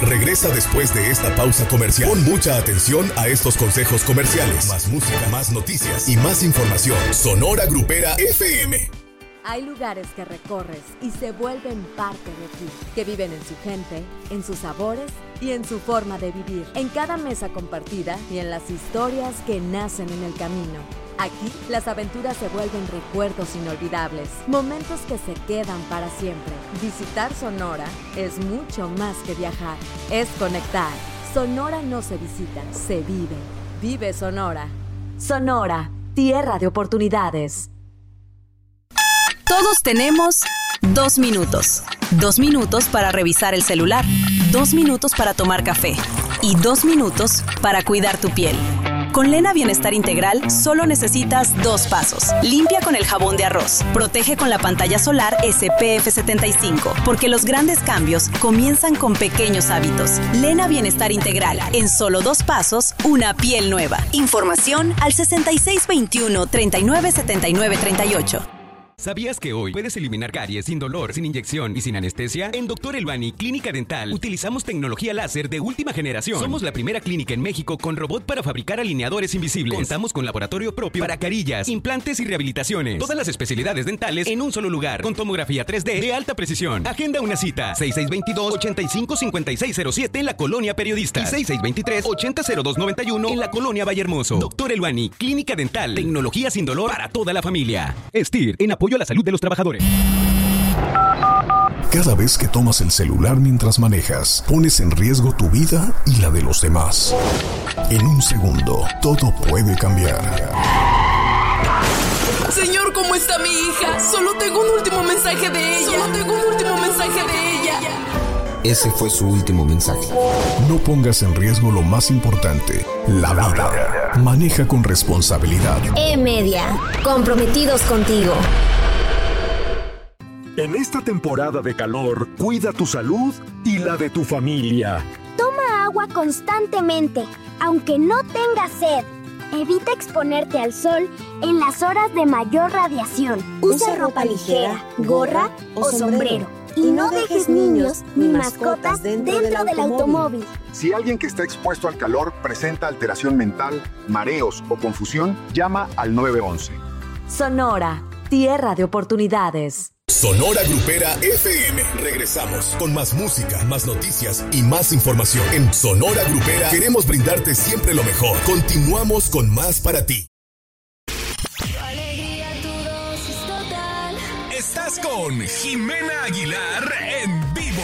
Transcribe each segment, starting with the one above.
regresa después de esta pausa comercial. Pon mucha atención a estos consejos comerciales. Más música, más noticias y más información. Sonora Grupera FM. Hay lugares que recorres y se vuelven parte de ti, que viven en su gente, en sus sabores y en su forma de vivir, en cada mesa compartida y en las historias que nacen en el camino. Aquí, las aventuras se vuelven recuerdos inolvidables, momentos que se quedan para siempre. Visitar Sonora es mucho más que viajar, es conectar. Sonora no se visita, se vive. Vive Sonora. Sonora, tierra de oportunidades. Todos tenemos 2 minutos. 2 minutos para revisar el celular, 2 minutos para tomar café y 2 minutos para cuidar tu piel. Con Lena Bienestar Integral solo necesitas 2 pasos. Limpia con el jabón de arroz. Protege con la pantalla solar SPF 75, porque los grandes cambios comienzan con pequeños hábitos. Lena Bienestar Integral. En solo 2 pasos, una piel nueva. Información al 6621 39 79 38. ¿Sabías que hoy puedes eliminar caries sin dolor, sin inyección y sin anestesia? En Dr. Elbani Clínica Dental utilizamos tecnología láser de última generación. Somos la primera clínica en México con robot para fabricar alineadores invisibles. Contamos con laboratorio propio para carillas, implantes y rehabilitaciones. Todas las especialidades dentales en un solo lugar, con tomografía 3D de alta precisión. Agenda una cita, 6622-855607 en la Colonia Periodistas y 6623-800291 en la Colonia Vallehermoso. Dr. Elbani Clínica Dental, tecnología sin dolor para toda la familia. STIR, en apoyo a la salud de los trabajadores. Cada vez que tomas el celular mientras manejas, pones en riesgo tu vida y la de los demás. En un segundo, todo puede cambiar. Señor, ¿cómo está mi hija? Solo tengo un último mensaje de ella. Ese fue su último mensaje. No pongas en riesgo lo más importante, la vida. Maneja con responsabilidad. E-Media, comprometidos contigo. En esta temporada de calor, cuida tu salud y la de tu familia. Toma agua constantemente, aunque no tengas sed. Evita exponerte al sol en las horas de mayor radiación. Usa ropa ligera, gorra o sombrero. Y no dejes niños ni mascotas dentro del automóvil. Si alguien que está expuesto al calor presenta alteración mental, mareos o confusión, llama al 911. Sonora, tierra de oportunidades. Sonora Grupera FM. Regresamos con más música, más noticias y más información. En Sonora Grupera queremos brindarte siempre lo mejor. Continuamos con más para ti. Estás con Jimena Aguilar en vivo.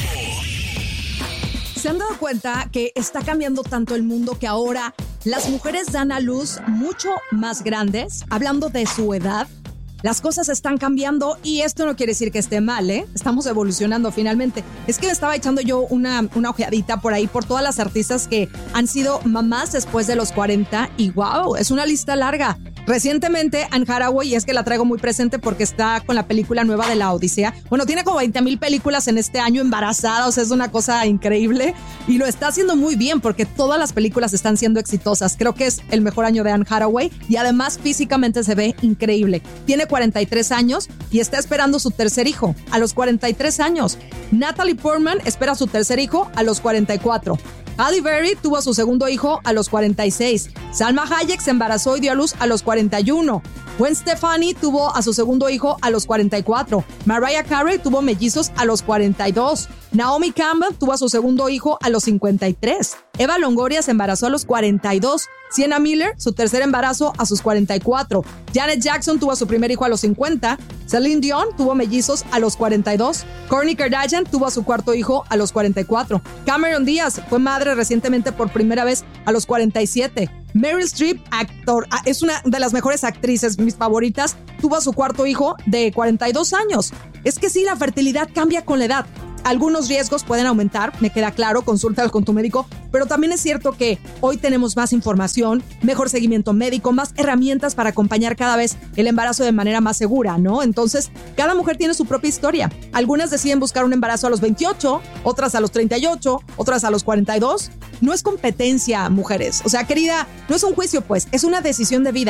¿Se han dado cuenta que está cambiando tanto el mundo que ahora las mujeres dan a luz mucho más grandes? Hablando de su edad, las cosas están cambiando y esto no quiere decir que esté mal, ¿eh? Estamos evolucionando finalmente. Es que me estaba echando yo una ojeadita por ahí por todas las artistas que han sido mamás después de los 40 y wow, es una lista larga. Recientemente, Anne Hathaway, y es que la traigo muy presente porque está con la película nueva de La Odisea. Bueno, tiene como 20,000 películas en este año embarazada, o sea, es una cosa increíble. Y lo está haciendo muy bien porque todas las películas están siendo exitosas. Creo que es el mejor año de Anne Hathaway y además físicamente se ve increíble. Tiene 43 años y está esperando su tercer hijo a los 43 años. Natalie Portman espera su tercer hijo a los 44. Halle Berry tuvo a su segundo hijo a los 46. Salma Hayek se embarazó y dio a luz a los 41. Gwen Stefani tuvo a su segundo hijo a los 44. Mariah Carey tuvo mellizos a los 42. Naomi Campbell tuvo a su segundo hijo a los 53. Eva Longoria se embarazó a los 42. Sienna Miller, su tercer embarazo a sus 44. Janet Jackson tuvo a su primer hijo a los 50. Celine Dion tuvo mellizos a los 42. Kourtney Kardashian tuvo a su cuarto hijo a los 44. Cameron Díaz fue madre recientemente por primera vez a los 47. Meryl Streep, es una de las mejores actrices, mis favoritas, tuvo a su cuarto hijo de 42 años. Es que sí, la fertilidad cambia con la edad. Algunos riesgos pueden aumentar, me queda claro, consúltalo con tu médico, pero también es cierto que hoy tenemos más información, mejor seguimiento médico, más herramientas para acompañar cada vez el embarazo de manera más segura, ¿no? Entonces, cada mujer tiene su propia historia. Algunas deciden buscar un embarazo a los 28, otras a los 38, otras a los 42. No es competencia, mujeres. O sea, querida, no es un juicio, pues, es una decisión de vida.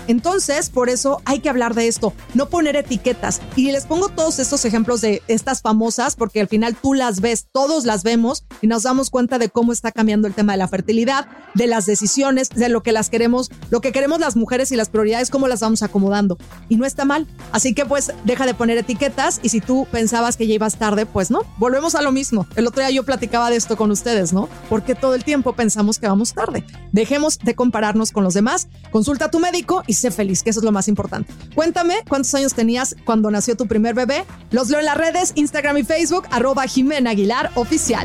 Entonces, por eso hay que hablar de esto, no poner etiquetas. Y les pongo todos estos ejemplos de estas famosas porque al final tú las ves, todos las vemos y nos damos cuenta de cómo está cambiando el tema de la fertilidad, de las decisiones, de lo que queremos las mujeres y las prioridades, cómo las vamos acomodando. Y no está mal. Así que pues deja de poner etiquetas y si tú pensabas que ya ibas tarde, pues no. Volvemos a lo mismo. El otro día yo platicaba de esto con ustedes, ¿no? Porque todo el tiempo pensamos que vamos tarde. Dejemos de compararnos con los demás. Consulta a tu médico y sé feliz, que eso es lo más importante. Cuéntame cuántos años tenías cuando nació tu primer bebé. Los leo en las redes, Instagram y Facebook, @JimenaAguilarOficial.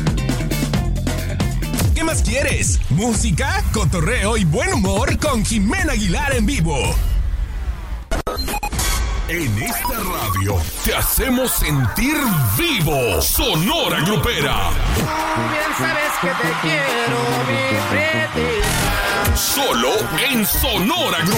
¿Qué más quieres? Música, cotorreo y buen humor con Jimena Aguilar en vivo. En esta radio te hacemos sentir vivo. Sonora Grupera. Bien sabes que te quiero, mi pretty. Solo en Sonora Grupera.